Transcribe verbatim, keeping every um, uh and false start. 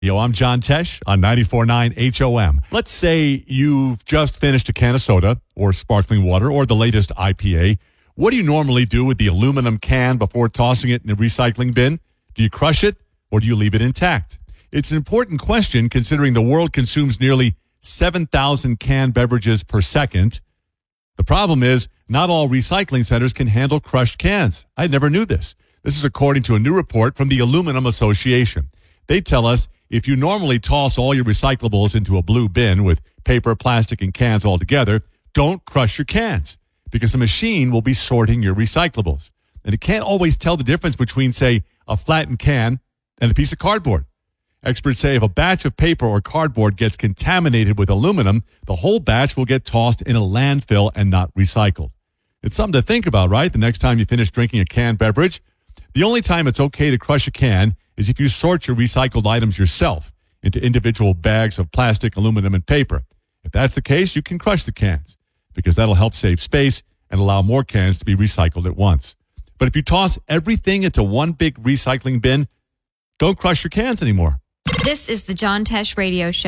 Yo, I'm John Tesh on ninety-four point nine H O M. Let's say you've just finished a can of soda or sparkling water or the latest I P A. What do you normally do with the aluminum can before tossing it in the recycling bin? Do you crush it or do you leave it intact? It's an important question considering the world consumes nearly seven thousand canned beverages per second. The problem is not all recycling centers can handle crushed cans. I never knew this. This is according to a new report from the Aluminum Association. They tell us if you normally toss all your recyclables into a blue bin with paper, plastic, and cans all together, don't crush your cans because the machine will be sorting your recyclables. And it can't always tell the difference between, say, a flattened can and a piece of cardboard. Experts say if a batch of paper or cardboard gets contaminated with aluminum, the whole batch will get tossed in a landfill and not recycled. It's something to think about, right? The next time you finish drinking a canned beverage. The only time it's okay to crush a can is if you sort your recycled items yourself into individual bags of plastic, aluminum, and paper. If that's the case, you can crush the cans because that'll help save space and allow more cans to be recycled at once. But if you toss everything into one big recycling bin, don't crush your cans anymore. This is the John Tesh Radio Show.